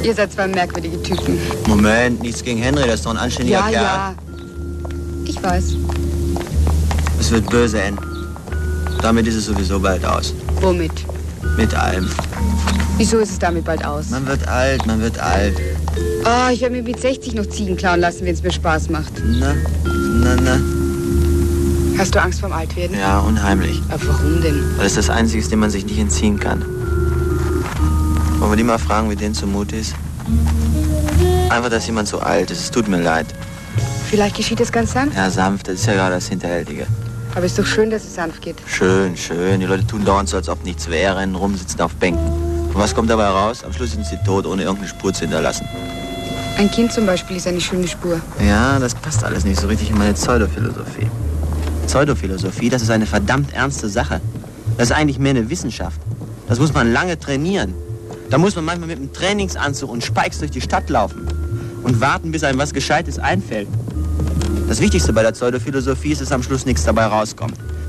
Ihr seid zwei merkwürdige Typen. Moment, nichts gegen Henry, das ist doch ein anständiger Kerl. Ja. Ich weiß. Es wird böse enden. Damit ist es sowieso bald aus. Womit? Mit allem. Wieso ist es damit bald aus? Man wird alt, man wird alt. Oh, ich werde mir mit 60 noch Ziegen klauen lassen, wenn es mir Spaß macht. Na. Hast du Angst vorm Altwerden? Ja, unheimlich. Aber warum denn? Weil es das Einzige ist, dem man sich nicht entziehen kann. Wollen wir die mal fragen, wie denen zumute ist? Einfach, dass jemand so alt ist. Es tut mir leid. Vielleicht geschieht es ganz sanft? Ja, sanft, das ist ja gerade das Hinterhältige. Aber es ist doch schön, dass es sanft geht. Schön, schön. Die Leute tun dauernd so, als ob nichts wäre, rennen rum, sitzen auf Bänken. Und was kommt dabei raus? Am Schluss sind sie tot, ohne irgendeine Spur zu hinterlassen. Ein Kind zum Beispiel ist eine schöne Spur. Ja, das passt alles nicht so richtig in meine Pseudophilosophie. Pseudophilosophie, das ist eine verdammt ernste Sache. Das ist eigentlich mehr eine Wissenschaft. Das muss man lange trainieren. Da muss man manchmal mit einem Trainingsanzug und Spikes durch die Stadt laufen und warten, bis einem was Gescheites einfällt. Das Wichtigste bei der Pseudophilosophie ist, dass am Schluss nichts dabei rauskommt.